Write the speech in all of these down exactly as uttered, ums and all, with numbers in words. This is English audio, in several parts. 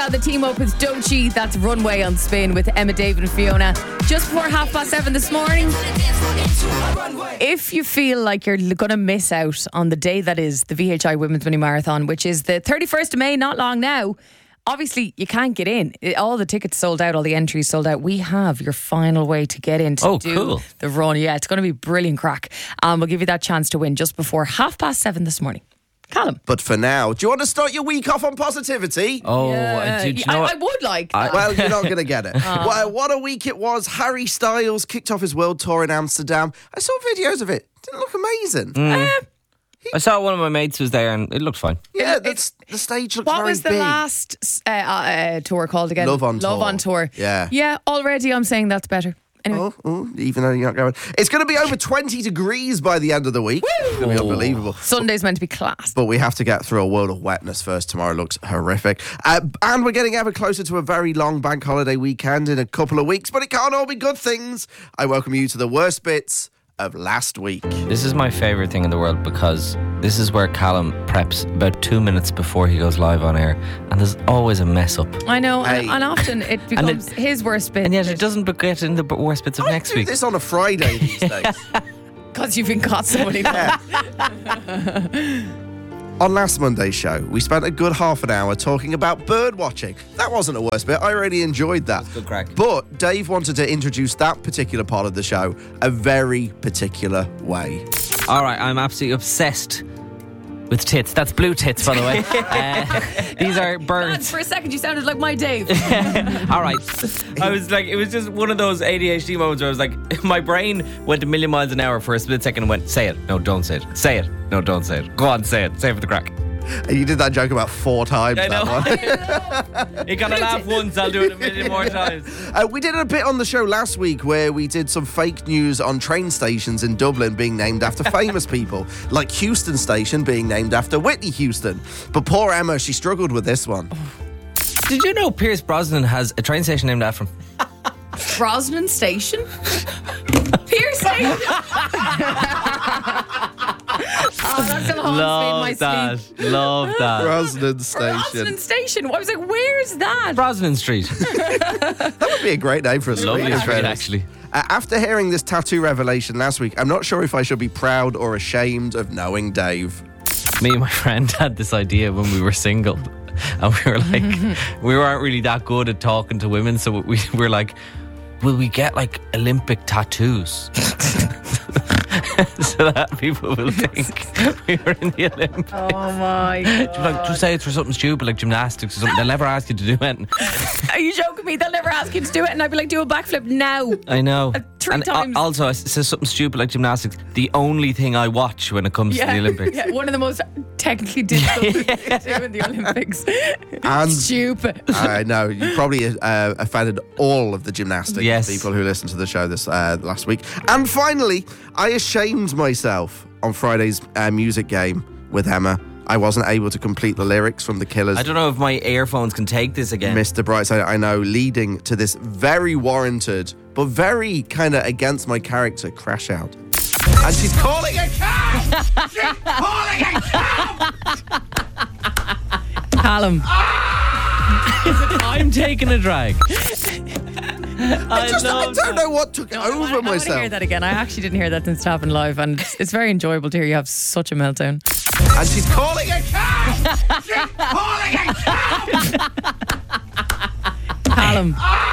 Well, the team up with Doechii. That's Runway on Spin with Emma, David and Fiona. Just before half past seven this morning. If you feel like you're going to miss out on the day that is the V H I Women's Mini Marathon, which is the thirty-first of May, not long now, obviously you can't get in. All the tickets sold out, all the entries sold out. We have your final way to get in to Oh, do cool. the run. Yeah, it's going to be brilliant crack. Um, we'll give you that chance to win just before half past seven this morning. Callum. But for now, do you want to start your week off on positivity? Oh, Yeah. uh, do, do you know I, what? I would like I- that. Well, you're not going to get it. Well, what a week it was. Harry Styles kicked off his world tour in Amsterdam. I saw videos of it. Didn't look amazing. I saw one of my mates was there and it looked fine. Yeah, It- that's, the stage looks What very was the big. last uh, uh, tour called again? Love on Love Tour. on Tour. Yeah. Yeah, already I'm saying that's better. Anyway. Oh, oh, even though you're not going. It's going to be over twenty degrees by the end of the week. It's going to be unbelievable. Sunday's meant to be class. But we have to get through a world of wetness first. Tomorrow looks horrific. Uh, and we're getting ever closer to a very long bank holiday weekend in a couple of weeks. But it can't all be good things. I welcome you to the worst bits of last week. This is my favourite thing in the world because this is where Callum preps about two minutes before he goes live on air, and there's always a mess up. I know, and, Hey. and often it becomes his worst bit. And yet it doesn't get in the b- worst bits of I next do week. this on a Friday these days. Because you've been caught so many times. On last Monday's show, we spent a good half an hour talking about bird watching. That wasn't a worst bit. I really enjoyed that. good crack. But Dave wanted to introduce that particular part of the show a very particular way. All right, I'm absolutely obsessed with tits. That's blue tits, by the way. uh, these are God, birds. for a second you sounded like my Dave. All right. I was like, it was just one of those A D H D moments where I was like, my brain went a million miles an hour for a split second and went, say it. No, don't say it. Say it. No, don't say it. Go on, say it. Say it for the crack. And you did that joke about four times. I know. That one. You gotta laugh once, I'll do it a million more times. Uh, we did a bit on the show last week where we did some fake news on train stations in Dublin being named after famous people, like Houston Station being named after Whitney Houston. But poor Emma, she struggled with this one. Did you know Pierce Brosnan has a train station named after him? Brosnan Station? Pierce Station? Oh, that still haunts me in my that. sleep. Love that. Brosnan Station. Brosnan Station. I was like, where's that? Brosnan Street. That would be a great name for a street. Lovely in street, fairness. actually. Uh, after hearing this tattoo revelation last week, I'm not sure if I should be proud or ashamed of knowing Dave. Me and my friend had this idea when we were single. And we were like, we weren't really that good at talking to women. So we were like, will we get like Olympic tattoos? So that people will think we were in the Olympics. Oh my God. Like, just say it's for something stupid like gymnastics or something. They'll never ask you to do anything. Are you joking me? They'll never ask you to do it. And I'd be like, do a backflip now. I know. Uh, three and times. al- also, I s- says something stupid like gymnastics. The only thing I watch when it comes to the Olympics. Yeah, one of the most technically difficult things to do in the Olympics. And- Stupid. I know, you probably uh, offended all of the gymnastics Yes. people who listened to the show this uh, last week. And finally, I ashamed myself on Friday's uh, music game with Emma. I wasn't able to complete the lyrics from The Killers. I don't know if my earphones can take this again. Mister Brightside, I know, leading to this very warranted, but very kind of against my character crash out. And she's calling a cab! She's calling a cab! Callum. I'm taking a drag. I, Just, I love don't that. know what took I over want to myself. hear that again. I actually didn't hear that since it happened live, and it's, it's very enjoyable to hear you have such a meltdown. And she's calling a cab! She's calling a cab! Callum.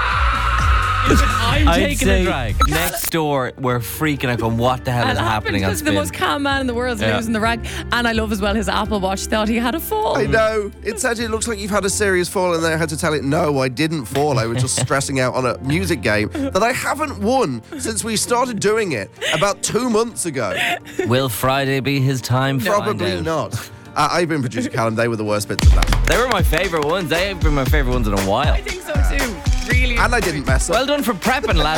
I'm I'd taking say- a drag. Next door, we're freaking out going, what the hell is It happened happening on because the Spin? most calm man in the world is Yeah. losing the rag. And I love as well his Apple Watch thought he had a fall. I know. It said it looks like you've had a serious fall, and then I had to tell it, no, I didn't fall. I was just stressing out on a music game that I haven't won since we started doing it about two months ago. Will Friday be his time? Find Probably out. not. Uh, I've been producer Callum. They were the worst bits of that. They were my favourite ones. They have been my favourite ones in a while. I think so too. Really. And I didn't mess up. Well done for prepping, lad.